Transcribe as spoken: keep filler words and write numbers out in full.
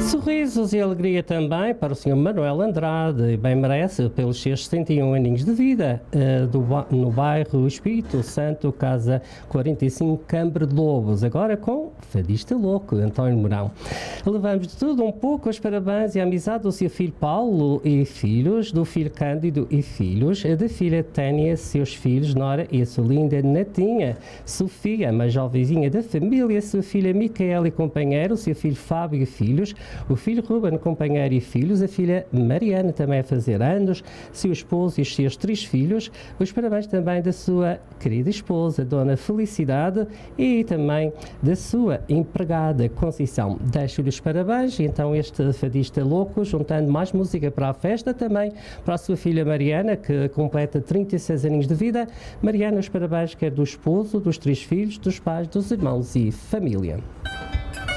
Sorrisos e alegria também para o senhor Manuel Andrade, bem merece pelos seus setenta e um aninhos de vida, uh, do, no bairro Espírito Santo, Casa quarenta e cinco, Cambre de Lobos, agora com Fadista Louco, António Mourão. Levamos de tudo um pouco os parabéns e a amizade do seu filho Paulo e filhos, do filho Cândido e filhos, da filha Tânia, seus filhos, Nora e a sua linda netinha, Sofia, uma jovenzinha da família, sua filha Micaela e companheiro, seu filho Fábio e filhos, o filho Ruben, companheiro e filhos, a filha Mariana também a fazer anos, seu esposo e os seus três filhos, os parabéns também da sua querida esposa, Dona Felicidade, e também da sua empregada Conceição. Deixo-lhe os parabéns, e então este fadista louco, juntando mais música para a festa, também para a sua filha Mariana, que completa trinta e seis aninhos de vida. Mariana, os parabéns quer do esposo, dos três filhos, dos pais, dos irmãos e família.